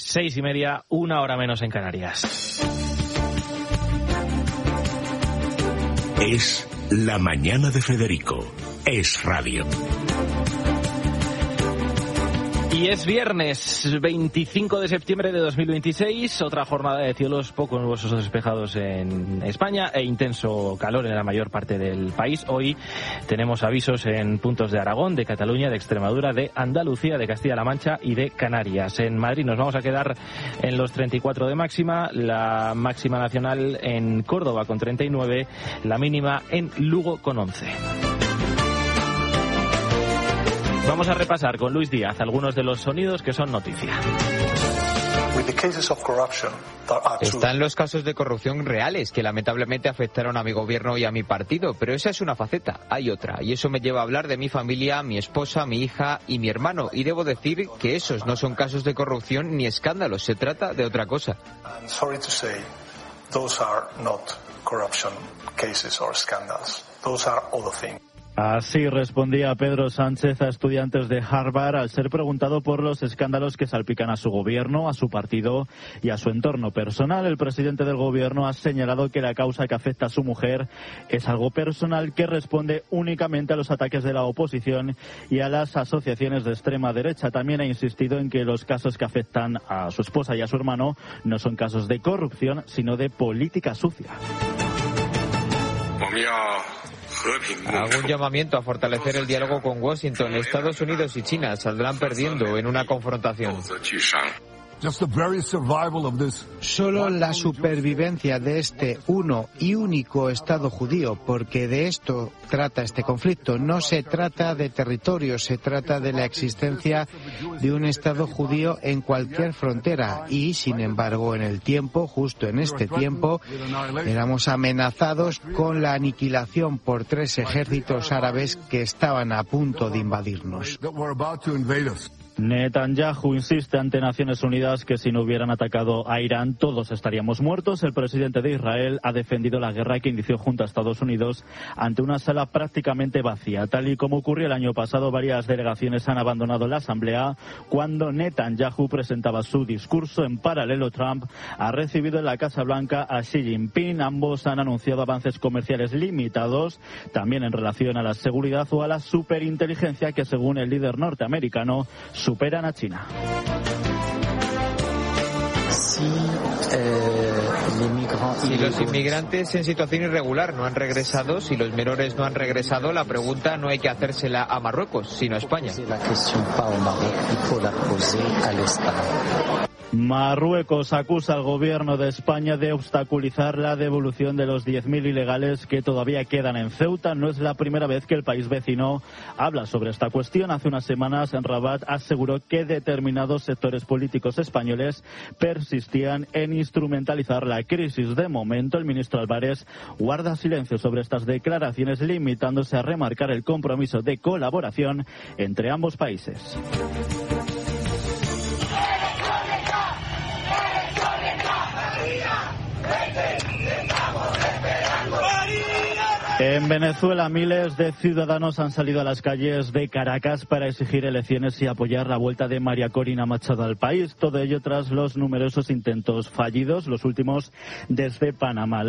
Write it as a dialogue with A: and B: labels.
A: 6:30, 1 hora menos en Canarias.
B: Es la mañana de Federico. Es radio.
A: Y es viernes 25 de septiembre de 2026, otra jornada de cielos poco nubosos despejados en España e intenso calor en la mayor parte del país. Hoy tenemos avisos en puntos de Aragón, de Cataluña, de Extremadura, de Andalucía, de Castilla-La Mancha y de Canarias. En Madrid nos vamos a quedar en los 34 de máxima, la máxima nacional en Córdoba con 39, la mínima en Lugo con 11. Vamos a repasar con Luis Díaz algunos de los sonidos que son noticia.
C: Están los casos de corrupción reales que lamentablemente afectaron a mi gobierno y a mi partido, pero esa es una faceta, hay otra, y eso me lleva a hablar de mi familia, mi esposa, mi hija y mi hermano, y debo decir que esos no son casos de corrupción ni escándalos, se trata de otra cosa.
D: Así respondía Pedro Sánchez a estudiantes de Harvard al ser preguntado por los escándalos que salpican a su gobierno, a su partido y a su entorno personal. El presidente del gobierno ha señalado que la causa que afecta a su mujer es algo personal que responde únicamente a los ataques de la oposición y a las asociaciones de extrema derecha. También ha insistido en que los casos que afectan a su esposa y a su hermano no son casos de corrupción, sino de política sucia.
C: Hago un llamamiento a fortalecer el diálogo con Washington. Estados Unidos y China saldrán perdiendo en una confrontación.
E: Solo la supervivencia de este uno y único Estado judío, porque de esto trata este conflicto. No se trata de territorio, se trata de la existencia de un Estado judío en cualquier frontera. Y, sin embargo, en el tiempo, justo en este tiempo, éramos amenazados con la aniquilación por 3 ejércitos árabes que estaban a punto de invadirnos.
D: Netanyahu insiste ante Naciones Unidas que si no hubieran atacado a Irán todos estaríamos muertos. El presidente de Israel ha defendido la guerra que inició junto a Estados Unidos ante una sala prácticamente vacía. Tal y como ocurrió el año pasado, varias delegaciones han abandonado la asamblea cuando Netanyahu presentaba su discurso. En paralelo, Trump ha recibido en la Casa Blanca a Xi Jinping. Ambos han anunciado avances comerciales limitados, también en relación a la seguridad o a la superinteligencia que, según el líder norteamericano, superan a China.
C: Si los inmigrantes en situación irregular no han regresado, si los menores no han regresado, la pregunta no hay que hacérsela a Marruecos, sino a España.
D: Marruecos acusa al gobierno de España de obstaculizar la devolución de los 10.000 ilegales que todavía quedan en Ceuta. No es la primera vez que el país vecino habla sobre esta cuestión. Hace unas semanas en Rabat aseguró que determinados sectores políticos españoles persistían en instrumentalizar la crisis. De momento, el ministro Álvarez guarda silencio sobre estas declaraciones, limitándose a remarcar el compromiso de colaboración entre ambos países. En Venezuela, miles de ciudadanos han salido a las calles de Caracas para exigir elecciones y apoyar la vuelta de María Corina Machado al país. Todo ello tras los numerosos intentos fallidos, los últimos desde Panamá.